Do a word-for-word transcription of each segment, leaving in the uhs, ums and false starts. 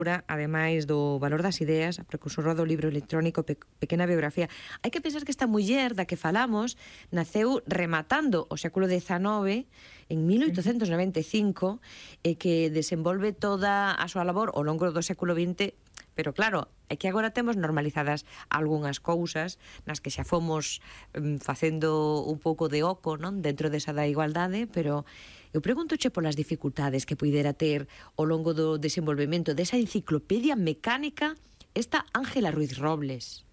ademais do Valor das Ideas, a precursora do libro electrónico Pe Pequena Biografía. Hai que pensar que esta muller da que falamos naceu rematando o século dezanove en mil oitocentos noventa e cinco e que desenvolve toda a súa labor ao longo do século vinte. Pero claro, é que agora temos normalizadas algunhas cousas nas que xa fomos um, facendo un pouco de oco, non, dentro desa da igualdade, pero eu preguntoche polas dificultades que puidera ter ao longo do desenvolvemento desa enciclopedia mecánica esta Ángela Ruiz Robles.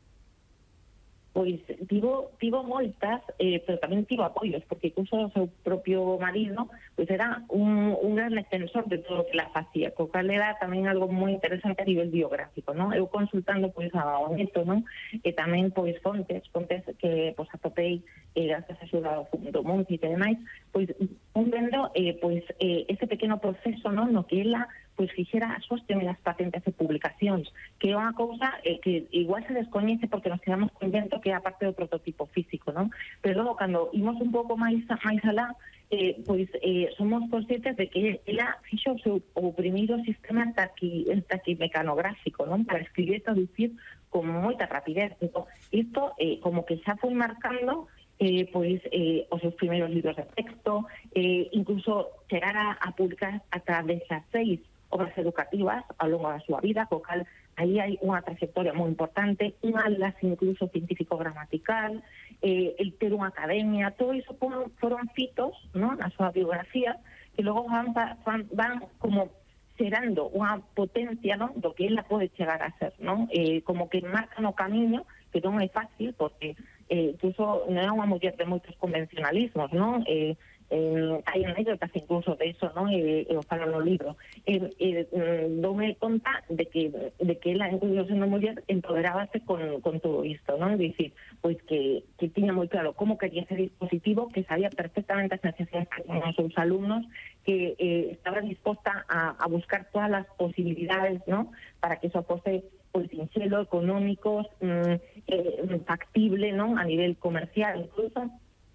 Pois tivo, tivo moitas, eh, pero tamén tivo apoios, porque incluso o seu propio marido pois era un, un gran extensor de todo o que la facía, co cal era tamén algo moi interesante a nivel biográfico, non? Eu consultando pois ao neto, non? E tamén pois fontes, fontes que pois atopei eh, gracias a axuda do Fundo Monti e demais, pois un vendo eh, pois eh, ese pequeno proceso, non? No que ela pois fixera as súas primeiras patentes e publicacións, que é unha cousa eh, que igual se descoñece porque nos quedamos co invento que é a parte do prototipo físico, non? Pero logo, cando imos un pouco máis máis alá, eh, pois eh, somos conscientes de que ela fixo o seu o primeiro sistema taqui, taquimecanográfico, non? Para escribir e traducir con moita rapidez. Entón, isto eh, como que xa foi marcando Eh, pois eh, os seus primeiros libros de texto, eh, incluso chegar a, a publicar ata dezasseis obras educativas ao longo da súa vida, co cal aí hai unha trayectoria moi importante, un atlas incluso científico-gramatical, eh, el ter unha academia, todo iso foron, foron fitos, ¿no?, na súa biografía, que logo van, van, van como xerando unha potencia, ¿no?, do que ela pode chegar a ser, ¿no? Eh, como que marcan o camiño, que non é fácil, porque eh, incluso non é unha muller de moitos convencionalismos, non? Eh, eh, hai anécdotas incluso de iso, non? E, e o falo no libro. E, e doume conta de que de que ela, incluso sendo muller, empoderábase con, con todo isto, non? Dicir, pois que, que tiña moi claro como quería ese dispositivo, que sabía perfectamente as necesidades que tenían os seus alumnos, que eh, estaba disposta a, a buscar todas as posibilidades, non? Para que eso fose pois sinxelo, económicos, mm, eh, factible, non, a nivel comercial incluso,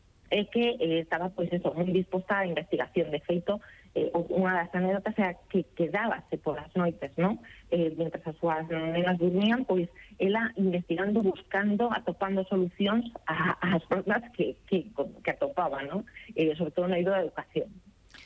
é que eh, estaba pois eso, moi disposta á investigación. De feito, eh, unha das anécdotas era que quedábase por as noites, non? Eh, mentre as súas nenas dormían, pois ela investigando, buscando, atopando solucións ás problemas que, que, que atopaba, non? Eh, sobre todo no eido da educación.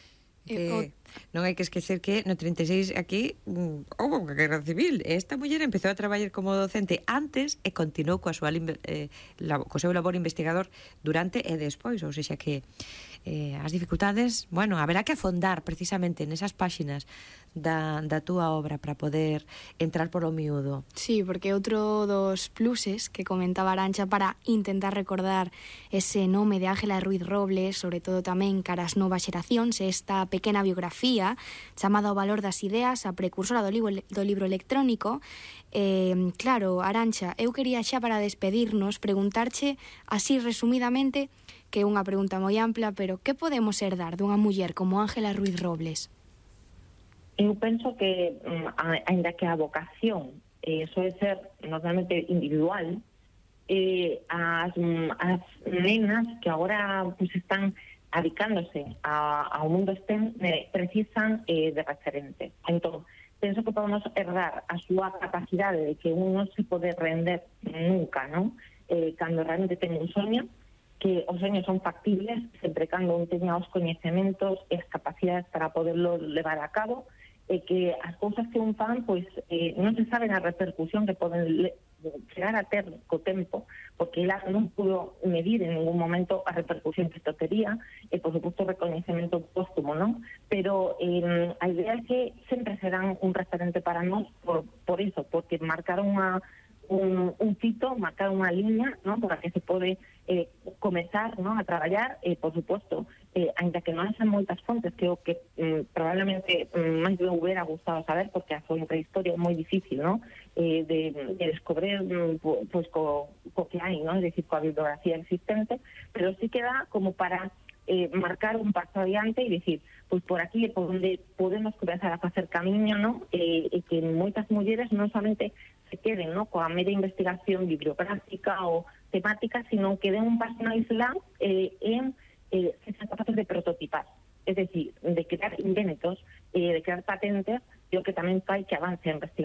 Que non hai que esquecer que no trinta e seis aquí houve unha guerra civil e esta muller empezou a traballar como docente antes e continuou coa súa eh, la, co seu labor investigador durante e despois, ou seja que eh, as dificultades, bueno, haberá que afondar precisamente nesas páxinas da, da túa obra para poder entrar polo miúdo. Sí, porque outro dos pluses que comentaba Arantxa para intentar recordar ese nome de Ángela Ruiz Robles, sobre todo tamén cara ás novas xeracións, esta pequena biografía chamada O Valor das Ideas, a precursora do libro, do libro electrónico. Eh, claro, Arantxa, eu quería xa para despedirnos preguntarche así resumidamente, que é unha pregunta moi ampla, pero que podemos herdar dunha muller como Ángela Ruiz Robles? Eu penso que, ainda que a vocación eh, soe ser normalmente individual, eh, as, as nenas que agora pues, están adicándose a, ao mundo STEM eh, precisan eh, de referentes. Entón, penso que podemos herdar a súa capacidade de que un non se pode render nunca, non? Eh, cando realmente ten un soño, que os soños son factibles sempre cando un teña os coñecementos e as capacidades para poderlo levar a cabo, e que as cousas que un fan pois eh, non se saben a repercusión que poden chegar a ter co tempo, porque ela non pudo medir en ningún momento a repercusión que isto tería, e por suposto o reconhecemento póstumo, non? Pero eh, a idea é que sempre serán un referente para nós por, por iso, porque marcaron unha un, un fito, marcar unha liña, ¿no?, por a que se pode eh, comezar, ¿no?, a traballar, e, eh, por suposto, eh, ainda que non haxan moitas fontes, que o que eh, probablemente eh, máis me hubiera gustado saber, porque a fonte de historia é moi difícil, ¿no?, eh, de, de descobrir pues, co, co que hai, ¿no?, es decir, coa bibliografía existente, pero sí que dá como para eh, marcar un paso adiante e dicir, pois por aquí é por onde podemos comenzar a facer camiño, ¿no?, e, e que moitas mulleres non somente se queden, ¿no?, coa mera investigación bibliográfica ou temática, sino que den un paso máis lá eh, en eh, que sean capaces de prototipar, es decir, de crear inventos, eh, de crear patentes, e o que tamén fai que avance a investigación.